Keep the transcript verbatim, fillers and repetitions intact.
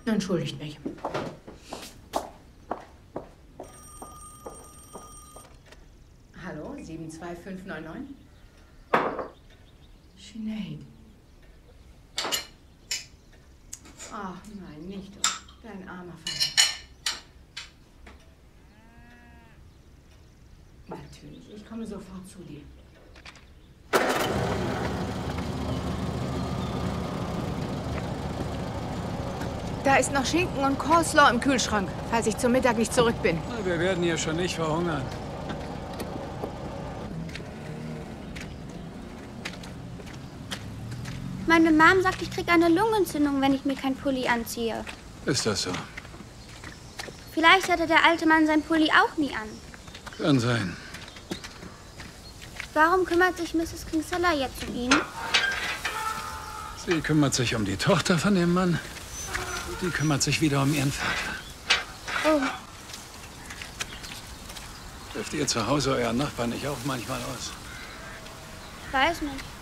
Entschuldigt mich. Hallo, sieben zwei fünf neun neun? Sinead. Ach nein, nicht doch. Dein armer Vater. Natürlich, ich komme sofort zu dir. Da ist noch Schinken und Coleslaw im Kühlschrank, falls ich zum Mittag nicht zurück bin. Na, wir werden hier schon nicht verhungern. Meine Mom sagt, ich krieg eine Lungenentzündung, wenn ich mir keinen Pulli anziehe. Ist das so? Vielleicht hatte der alte Mann sein Pulli auch nie an. Kann sein. Warum kümmert sich Misses Kinsella jetzt um ihn? Sie kümmert sich um die Tochter von dem Mann. Und die kümmert sich wieder um ihren Vater. Oh. Trifft ihr zu Hause euren Nachbarn nicht auch manchmal aus? Weiß nicht.